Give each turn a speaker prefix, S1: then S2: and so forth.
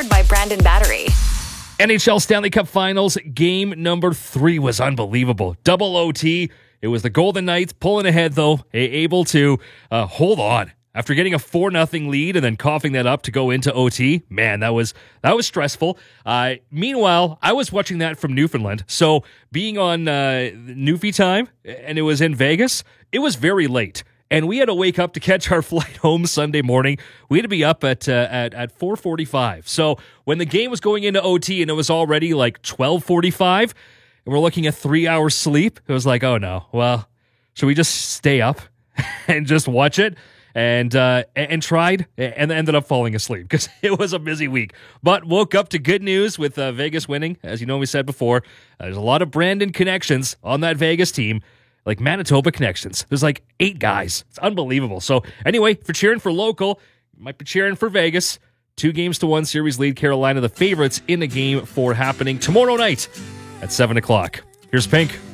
S1: Powered by Brandon Battery.
S2: NHL Stanley Cup Finals game number 3 was unbelievable. Double OT. It was the Golden Knights pulling ahead, though, able to hold on. After getting a 4-0 lead and then coughing that up to go into OT, man, that was stressful. Meanwhile, I was watching that from Newfoundland, so being on Newfie time, and it was in Vegas, it was very late. And we had to wake up to catch our flight home Sunday morning. We had to be up at 4:45. So when the game was going into OT and it was already like 12:45, and we're looking at 3 hours sleep, it was like, oh no, well, should we just stay up and just watch it? And tried and ended up falling asleep because it was a busy week. But woke up to good news with Vegas winning. As you know, we said before, there's a lot of Brandon connections on that Vegas team. Like Manitoba connections. There's like 8 guys. It's unbelievable. So anyway, if you're cheering for local, you might be cheering for Vegas. 2-1 series lead. Carolina, the favorites in the game for happening tomorrow night at 7 o'clock. Here's Pink.